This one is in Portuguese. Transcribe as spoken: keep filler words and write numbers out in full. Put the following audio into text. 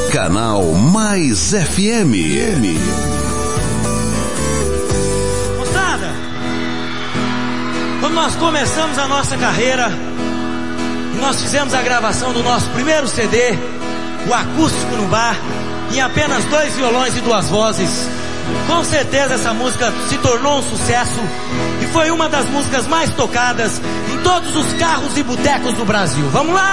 Canal Mais F M. Moçada, quando nós começamos a nossa carreira, nós fizemos a gravação do nosso primeiro C D, o Acústico no Bar, em apenas dois violões e duas vozes. Com certeza essa música se tornou um sucesso e foi uma das músicas mais tocadas em todos os carros e botecos do Brasil. Vamos lá!